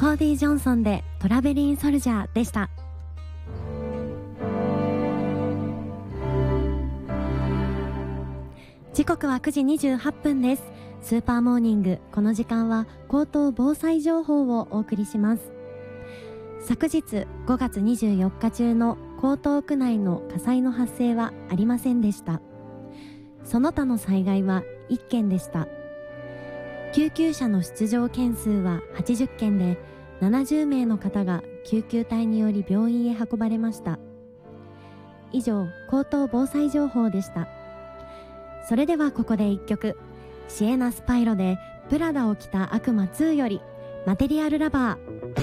コーディ・ジョンソンでトラベリン・ソルジャーでした。時刻は9時28分です。スーパーモーニング、この時間は高等防災情報をお送りします。昨日5月24日中の江東区内の火災の発生はありませんでした。その他の災害は1件でした。救急車の出動件数は80件で、70名の方が救急隊により病院へ運ばれました。以上、高等防災情報でした。それではここで1曲、シエナ・スパイロでプラダを着た悪魔2よりマテリアルラバー。